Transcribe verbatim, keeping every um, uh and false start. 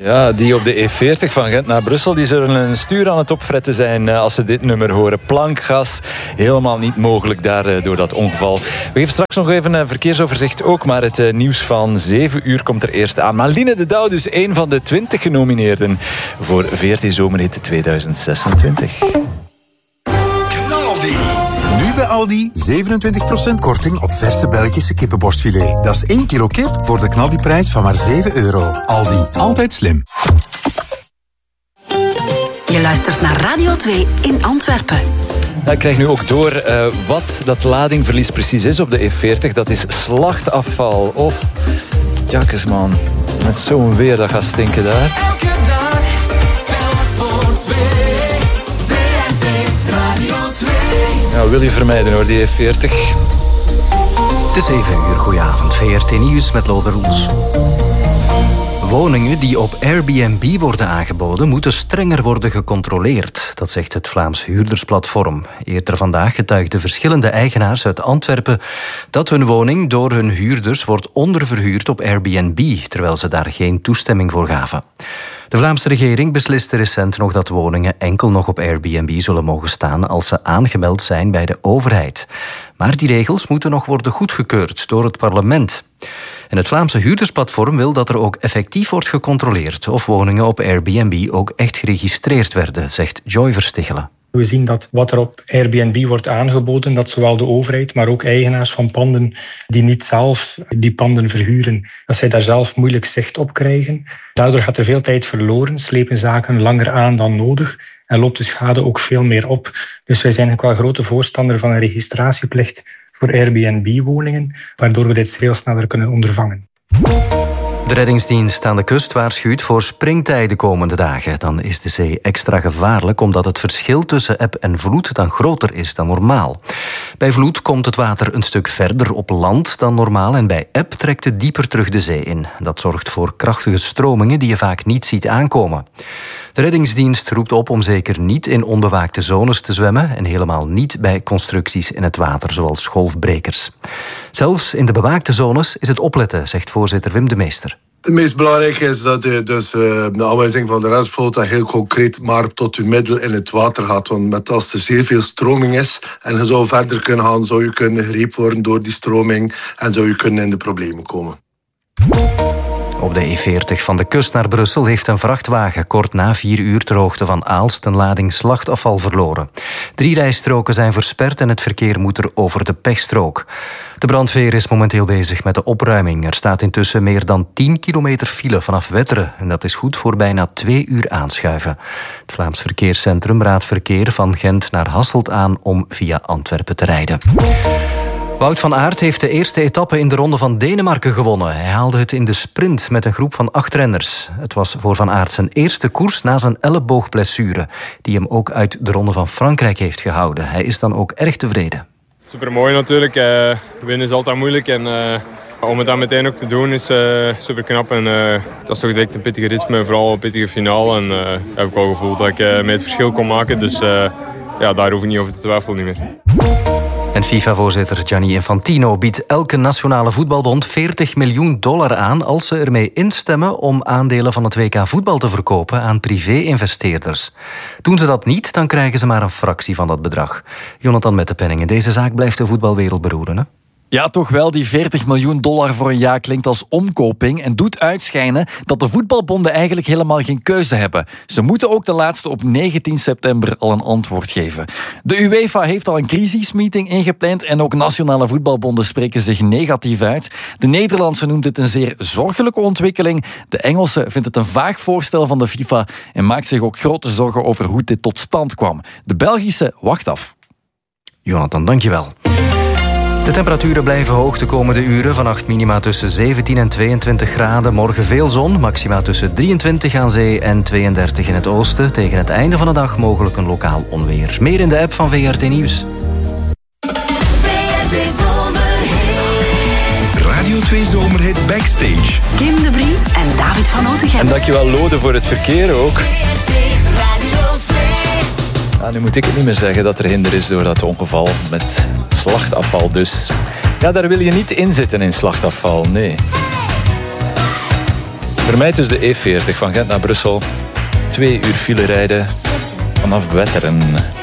Ja, die op de E veertig van Gent naar Brussel, die zullen een stuur aan het opfretten zijn als ze dit nummer horen. Plankgas, helemaal niet mogelijk daar door dat ongeval. We geven straks nog even een verkeersoverzicht ook, maar het nieuws van zeven uur komt er eerst aan. Maar Line de Douw, dus een van de twintig genomineerden voor V R T Zomerhit tweeduizend zesentwintig. Nu bij Aldi zevenentwintig procent korting op verse Belgische kippenborstfilet. Dat is één kilo kip voor de knaldiprijs van maar zeven euro. Aldi, altijd slim. Je luistert naar Radio twee in Antwerpen. Ik krijg nu ook door uh, wat dat ladingverlies precies is op de E veertig. Dat is slachtafval. Of, jakkes man, met zo'n weer dat gaat stinken daar. Elke dag, telt voor twee. V R T Radio twee. Ja, wil je vermijden hoor, die E veertig. Het is zeven uur, goedenavond. V R T Nieuws met Lode Roels. Woningen die op Airbnb worden aangeboden moeten strenger worden gecontroleerd. Dat zegt het Vlaams Huurdersplatform. Eerder vandaag getuigden verschillende eigenaars uit Antwerpen dat hun woning door hun huurders wordt onderverhuurd op Airbnb, terwijl ze daar geen toestemming voor gaven. De Vlaamse regering besliste recent nog dat woningen enkel nog op Airbnb zullen mogen staan als ze aangemeld zijn bij de overheid. Maar die regels moeten nog worden goedgekeurd door het parlement. En het Vlaamse Huurdersplatform wil dat er ook effectief wordt gecontroleerd of woningen op Airbnb ook echt geregistreerd werden, zegt Joy Verstichelen. We zien dat wat er op Airbnb wordt aangeboden, dat zowel de overheid, maar ook eigenaars van panden die niet zelf die panden verhuren, dat zij daar zelf moeilijk zicht op krijgen. Daardoor gaat er veel tijd verloren, slepen zaken langer aan dan nodig en loopt de schade ook veel meer op. Dus wij zijn ook wel grote voorstander van een registratieplicht voor Airbnb-woningen, waardoor we dit veel sneller kunnen ondervangen. De reddingsdienst aan de kust waarschuwt voor springtij de komende dagen. Dan is de zee extra gevaarlijk omdat het verschil tussen eb en vloed dan groter is dan normaal. Bij vloed komt het water een stuk verder op land dan normaal en bij eb trekt het dieper terug de zee in. Dat zorgt voor krachtige stromingen die je vaak niet ziet aankomen. De reddingsdienst roept op om zeker niet in onbewaakte zones te zwemmen en helemaal niet bij constructies in het water, zoals golfbrekers. Zelfs in de bewaakte zones is het opletten, zegt voorzitter Wim de Meester. Het meest belangrijke is dat je dus, uh, de aanwijzing van de reddingsvloot heel concreet maar tot je middel in het water gaat. Want met als er zeer veel stroming is en je zou verder kunnen gaan, zou je kunnen gegrepen worden door die stroming en zou je kunnen in de problemen komen. Op de E veertig van de kust naar Brussel heeft een vrachtwagen kort na vier uur ter hoogte van Aalst een lading slachtafval verloren. Drie rijstroken zijn versperd en het verkeer moet er over de pechstrook. De brandweer is momenteel bezig met de opruiming. Er staat intussen meer dan tien kilometer file vanaf Wetteren en dat is goed voor bijna twee uur aanschuiven. Het Vlaams Verkeerscentrum raadt verkeer van Gent naar Hasselt aan om via Antwerpen te rijden. Wout van Aert heeft de eerste etappe in de Ronde van Denemarken gewonnen. Hij haalde het in de sprint met een groep van acht renners. Het was voor Van Aert zijn eerste koers na zijn elleboogblessure, die hem ook uit de Ronde van Frankrijk heeft gehouden. Hij is dan ook erg tevreden. Supermooi natuurlijk. Uh, winnen is altijd moeilijk en uh, om het dan meteen ook te doen is uh, super knap. En uh, dat is toch direct een pittige ritme, vooral een pittige finale. En uh, heb ik wel gevoeld dat ik uh, mee het verschil kon maken. Dus uh, ja, daar hoef ik niet over te twijfelen niet meer. En FIFA-voorzitter Gianni Infantino biedt elke nationale voetbalbond veertig miljoen dollar aan als ze ermee instemmen om aandelen van het W K voetbal te verkopen aan privé-investeerders. Doen ze dat niet, dan krijgen ze maar een fractie van dat bedrag. Jonathan Mettepenningen, deze zaak blijft de voetbalwereld beroeren, hè? Ja, toch wel. Die veertig miljoen dollar voor een jaar klinkt als omkoping en doet uitschijnen dat de voetbalbonden eigenlijk helemaal geen keuze hebben. Ze moeten ook de laatste op negentien september al een antwoord geven. De UEFA heeft al een crisismeeting ingepland en ook nationale voetbalbonden spreken zich negatief uit. De Nederlandse noemt het een zeer zorgelijke ontwikkeling. De Engelse vindt het een vaag voorstel van de FIFA en maakt zich ook grote zorgen over hoe dit tot stand kwam. De Belgische wacht af. Jonathan, dankjewel. De temperaturen blijven hoog de komende uren. Vannacht minima tussen zeventien en tweeëntwintig graden. Morgen veel zon, maxima tussen drieëntwintig aan zee en tweeëndertig in het oosten. Tegen het einde van de dag mogelijk een lokaal onweer. Meer in de app van V R T Nieuws. Radio twee Zomerhit Backstage. Kim de Brie en David van Otegem. En dankjewel Lode voor het verkeer ook. Ja, nu moet ik het niet meer zeggen dat er hinder is door dat ongeval met slachtafval dus. Ja, daar wil je niet in zitten in slachtafval, nee. Vermijd dus de E veertig van Gent naar Brussel. Twee uur file rijden vanaf Wetteren.